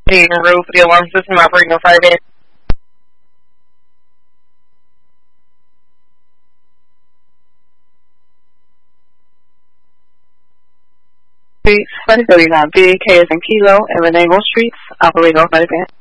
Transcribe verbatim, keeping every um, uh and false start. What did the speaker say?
Being removed for the alarm system operating on Friday. Streets, twenty thirty-nine B, K as in Kilo, and Renee Streets, operating on Friday.